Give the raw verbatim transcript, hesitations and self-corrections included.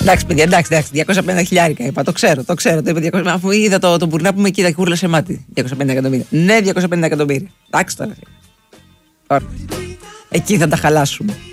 Εντάξει, παιδιά, εντάξει, εντάξει, διακόσια πενήντα χιλιάρικα είπα. Το ξέρω, το ξέρω. Το είπα διακόσια, αφού είδα το, το μπουρνά που με κοίτα και κούρλασε μάτι. διακόσια πενήντα εκατομμύρια. Ναι, διακόσια πενήντα εκατομμύρια. Εντάξει τώρα. Εκεί θα τα χαλάσουμε.